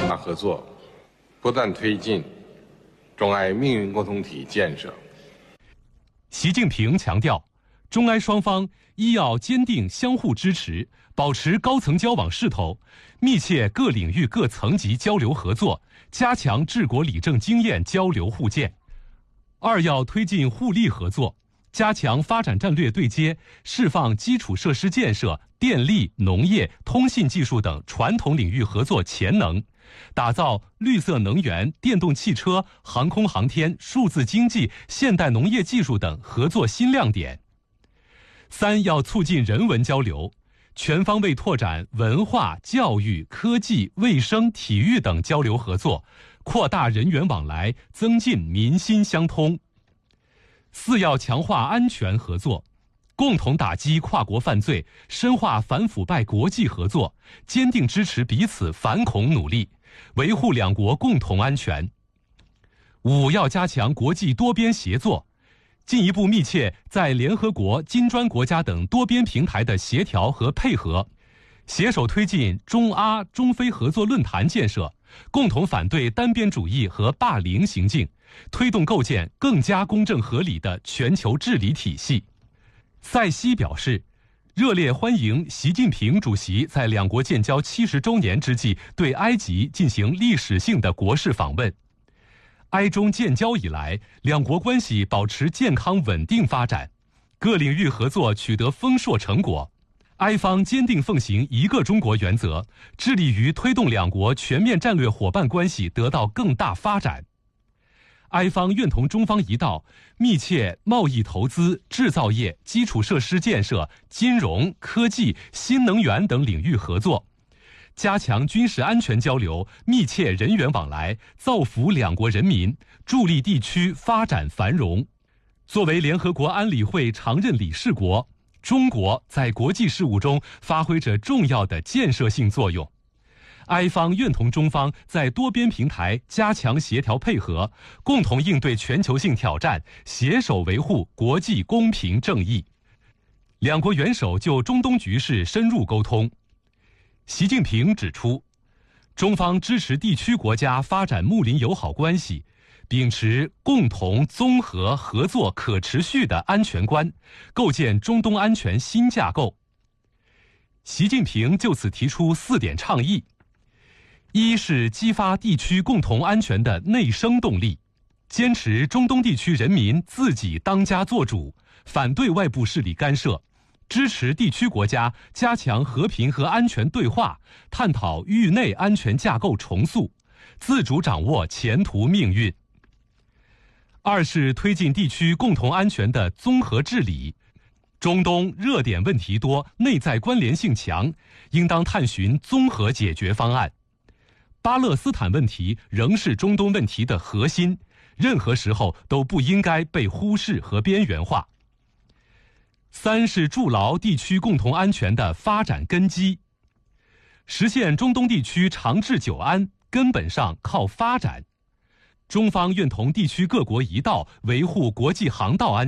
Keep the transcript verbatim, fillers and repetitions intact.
合作，不断推进中埃命运共同体建设。 习近平强调，中埃双方一要坚定相互支持，保持高层交往势头，密切各领域各层级交流合作，加强治国理政经验交流互鉴；二要推进互利合作，加强发展战略对接，释放基础设施建设、电力、农业、通信技术等传统领域合作潜能，打造绿色能源、电动汽车、航空航天、数字经济、现代农业技术等合作新亮点。三要促进人文交流，全方位拓展文化、教育、科技、卫生、体育等交流合作，扩大人员往来，增进民心相通。四要强化安全合作，共同打击跨国犯罪，深化反腐败国际合作，坚定支持彼此反恐努力，维护两国共同安全。五要加强国际多边协作，进一步密切在联合国、金砖国家等多边平台的协调和配合，携手推进中阿、中非合作论坛建设，共同反对单边主义和霸凌行径，推动构建更加公正合理的全球治理体系。塞西表示，热烈欢迎习近平主席在两国建交七十周年之际对埃及进行历史性的国事访问。埃中建交以来，两国关系保持健康稳定发展，各领域合作取得丰硕成果。埃方坚定奉行一个中国原则，致力于推动两国全面战略伙伴关系得到更大发展。埃方愿同中方一道，密切贸易投资、制造业、基础设施建设、金融、科技、新能源等领域合作，加强军事安全交流，密切人员往来，造福两国人民，助力地区发展繁荣。作为联合国安理会常任理事国，中国在国际事务中发挥着重要的建设性作用。埃方愿同中方在多边平台加强协调配合，共同应对全球性挑战，携手维护国际公平正义。两国元首就中东局势深入沟通。习近平指出，中方支持地区国家发展睦邻友好关系，秉持共同、综合、合作、可持续的安全观，构建中东安全新架构。习近平就此提出四点倡议：一是激发地区共同安全的内生动力，坚持中东地区人民自己当家作主，反对外部势力干涉，支持地区国家加强和平和安全对话，探讨域内安全架构重塑，自主掌握前途命运。二是推进地区共同安全的综合治理，中东热点问题多，内在关联性强，应当探寻综合解决方案。巴勒斯坦问题仍是中东问题的核心，任何时候都不应该被忽视和边缘化。三是筑牢地区共同安全的发展根基，实现中东地区长治久安，根本上靠发展。中方愿同地区各国一道维护国际航道安全。